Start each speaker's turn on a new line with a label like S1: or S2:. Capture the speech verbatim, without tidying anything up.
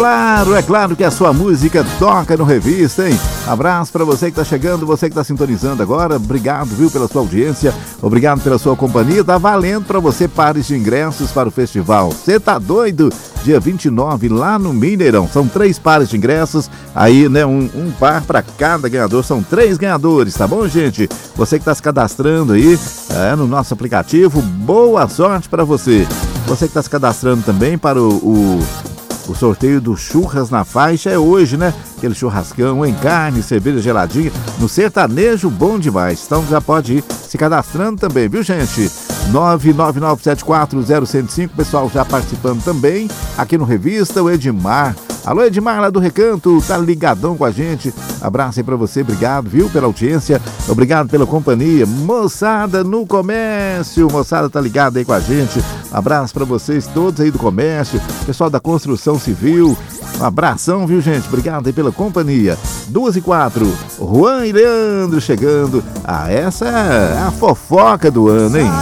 S1: claro, é claro que a sua música toca no Revista, hein? Abraço pra você que tá chegando, você que tá sintonizando agora. Obrigado, viu, pela sua audiência. Obrigado pela sua companhia. Tá valendo pra você pares de ingressos para o festival. Você tá doido? Dia vinte e nove, lá no Mineirão. São três pares de ingressos. Aí, né, um, um par para cada ganhador. São três ganhadores, tá bom, gente? Você que tá se cadastrando aí é, no nosso aplicativo, boa sorte para você. Você que está se cadastrando também para o, o, o sorteio do Churras na Faixa, é hoje, né? Aquele churrascão em carne, cerveja geladinha, no sertanejo bom demais. Então já pode ir se cadastrando também, viu, gente? nove nove nove sete quatro zero zero cinco, pessoal já participando também aqui no Revista, o Edmar. Alô, Edmar, lá do Recanto, tá ligadão com a gente. Abraço aí pra você, obrigado, viu, pela audiência, obrigado pela companhia. Moçada no comércio, moçada tá ligada aí com a gente. Abraço pra vocês todos aí do comércio, pessoal da construção civil. Um abração, viu, gente? Obrigado aí pela companhia. Duas e quatro, Juan e Leandro chegando. Ah, essa é a fofoca do ano, hein?